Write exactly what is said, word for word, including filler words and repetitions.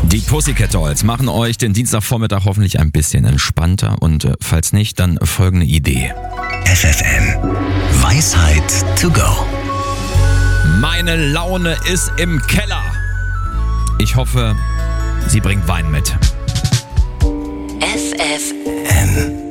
Die Pussycat Dolls machen euch den Dienstagvormittag hoffentlich ein bisschen entspannter und äh, falls nicht, dann folgende Idee. F F M Weisheit to go. Meine Laune ist im Keller. Ich hoffe, sie bringt Wein mit. F F M